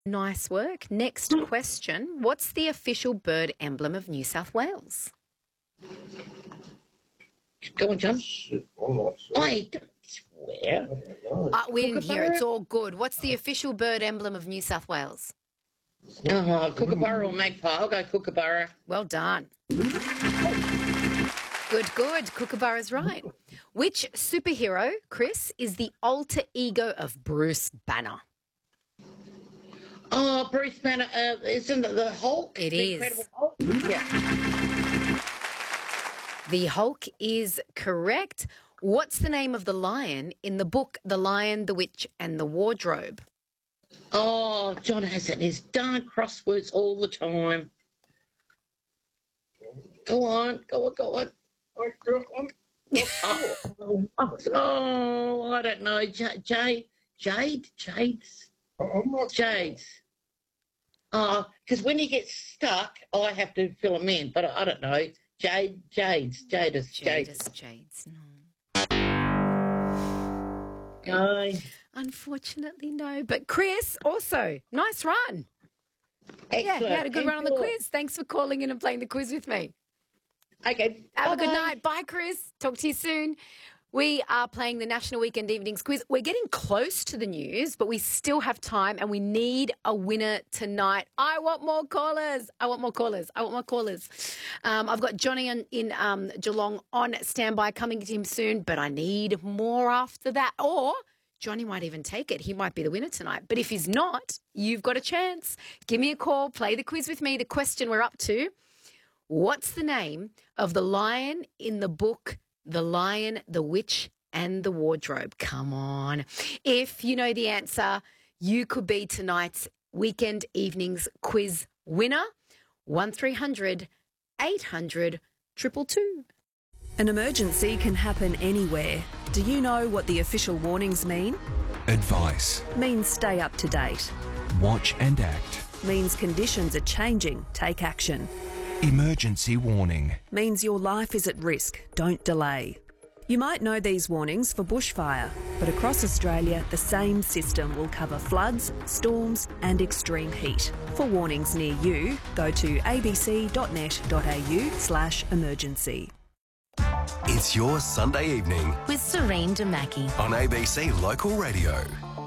Nice work. Next question. What's the official bird emblem of New South Wales? Go on, John. I'm not sure. I don't swear. We didn't hear it. It's all good. What's the official bird emblem of New South Wales? Kookaburra or magpie. I'll go kookaburra. Well done. Good. Kookaburra's right. Which superhero, Chris, is the alter ego of Bruce Banner? Oh, Bruce Banner, isn't it the Hulk? It the is. Incredible Hulk? Yeah. The Hulk is correct. What's the name of the lion in the book The Lion, the Witch and the Wardrobe? Oh, John has it in his darn crosswords all the time. Go on. I got one. Oh, I don't know. Jades? I'm not Jades. Oh, because when you get stuck, I have to fill them in, but I don't know. Jades. No. Unfortunately, no. But Chris, also, nice run. Excellent. Yeah, you had a good run on the Excellent. quiz. Thanks for calling in and playing the quiz with me. Okay. Have a good Bye-bye. night. Bye, Chris. Talk to you soon. We are playing the National Weekend Evenings quiz. We're getting close to the news, but we still have time and we need a winner tonight. I want more callers. I've got Johnny in Geelong on standby, coming to him soon, but I need more after that. Or Johnny might even take it. He might be the winner tonight. But if he's not, you've got a chance. Give me a call. Play the quiz with me. The question we're up to: what's the name of the lion in the book The Lion, the Witch and the Wardrobe? Come on. If you know the answer, you could be tonight's Weekend Evenings quiz winner. 1300 800 222. An emergency can happen anywhere. Do you know what the official warnings mean? Advice. Means stay up to date. Watch and act. Means conditions are changing. Take action. Emergency warning. Means your life is at risk. Don't delay. You might know these warnings for bushfire, but across Australia, the same system will cover floods, storms and extreme heat. For warnings near you, go to abc.net.au/emergency. It's your Sunday evening With Serene Damaki. on ABC Local Radio.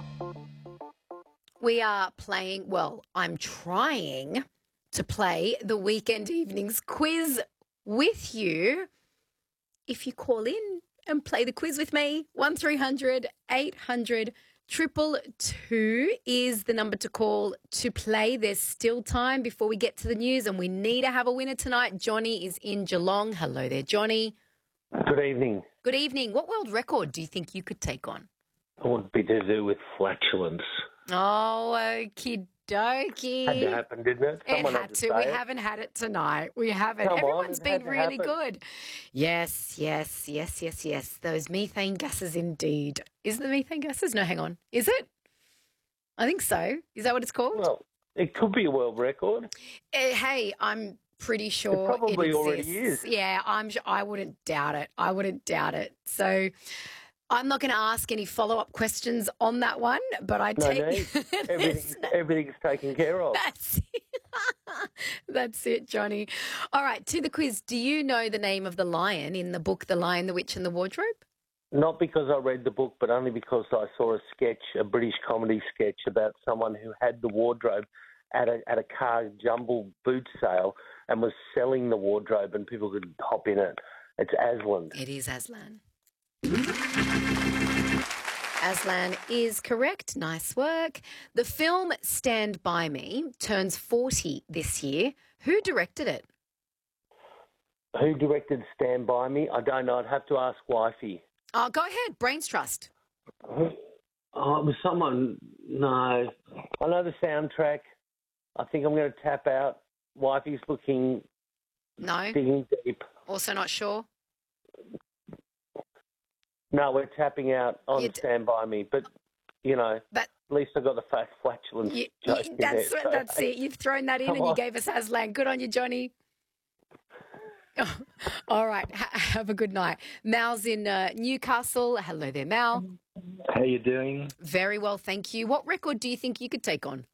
We are playing, I'm trying to play the Weekend Evenings quiz with you. If you call in and play the quiz with me, 1300 800 222 is the number to call to play. There's still time before we get to the news, and we need to have a winner tonight. Johnny is in Geelong. Hello there, Johnny. Good evening. Good evening. What world record do you think you could take on? It would be to do with flatulence. Oh, okie dokie. Had to happen, didn't it? It Someone had to. We haven't had it tonight. We haven't. Come on, Everyone's it had been to really happen. good. Yes. Those methane gases indeed. Is it the methane gases? No, hang on. Is it? I think so. Is that what it's called? Well, it could be a world record. Hey, I'm pretty sure It probably exists. already is. Yeah, I wouldn't doubt it. So I'm not going to ask any follow-up questions on that one, but I No take need. Everything's taken care of. That's it. That's it, Johnny. All right, to the quiz. Do you know the name of the lion in the book The Lion, the Witch and the Wardrobe? Not because I read the book, but only because I saw a sketch, a British comedy sketch about someone who had the wardrobe at a car jumble boot sale and was selling the wardrobe and people could hop in it. It's Aslan. It is Aslan. Aslan is correct. Nice work. The film Stand By Me turns 40 this year. Who directed it? Who directed Stand By Me? I don't know. I'd have to ask Wifey. Oh, go ahead. Brains Trust. Oh, it was someone. No. I know the soundtrack. I think I'm going to tap out. Wifey's looking. No. Digging deep. Also not sure. No, we're tapping out on Stand By Me. But, at least I got the flatulence joke in there, so That's it. You've thrown that in Come and you on. gave us Aslan. Good on you, Johnny. Oh, all right. Have a good night. Mal's in Newcastle. Hello there, Mal. How you doing? Very well, thank you. What record do you think you could take on?